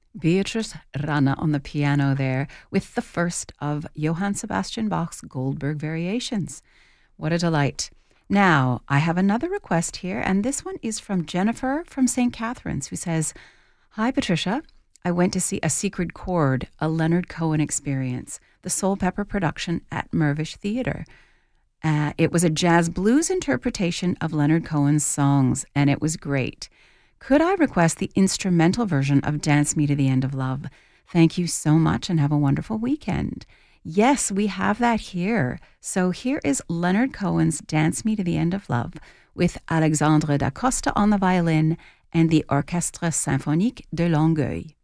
Beatrice Rana on the piano there with the first of Johann Sebastian Bach's Goldberg Variations. What a delight. Now, I have another request here, and this one is from Jennifer from St. Catharines, who says, Hi, Patricia. I went to see A Secret Chord, a Leonard Cohen experience, the Soul Pepper production at Mirvish Theatre. It was a jazz blues interpretation of Leonard Cohen's songs, and it was great. Could I request the instrumental version of Dance Me to the End of Love? Thank you so much and have a wonderful weekend. Yes, we have that here. So here is Leonard Cohen's Dance Me to the End of Love with Alexandre da Costa on the violin and the Orchestre Symphonique de Longueuil.